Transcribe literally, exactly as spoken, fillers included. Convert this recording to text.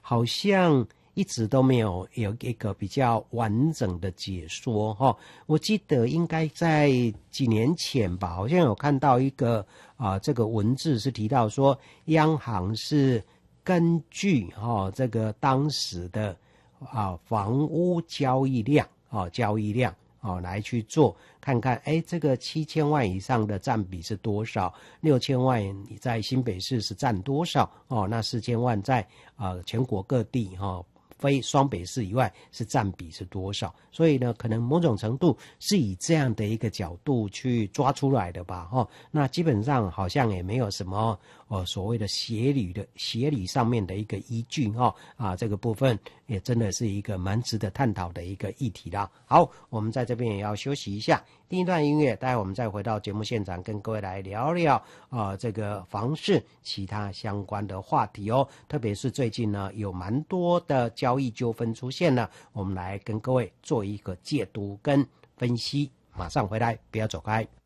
好像一直都没有有一个比较完整的解说哈。我记得应该在几年前吧，好像有看到一个啊、呃、这个文字是提到说，央行是根据哈、哦、这个当时的啊房屋交易量啊、哦、交易量哦来去做看看，哎，这个七千万以上的占比是多少？六千万在新北市是占多少？哦，那四千万在啊、呃、全国各地哈。哦非双北市以外是占比是多少？所以呢，可能某种程度是以这样的一个角度去抓出来的吧，哈、哦。那基本上好像也没有什么呃所谓的协理的协理上面的一个依据哈、哦、啊，这个部分也真的是一个蛮值得探讨的一个议题啦。好，我们在这边也要休息一下，第一段音乐，待会我们再回到节目现场，跟各位来聊聊啊、呃、这个房市其他相关的话题哦，特别是最近呢有蛮多的交易纠纷出现了，我们来跟各位做一个解读跟分析，马上回来，不要走开。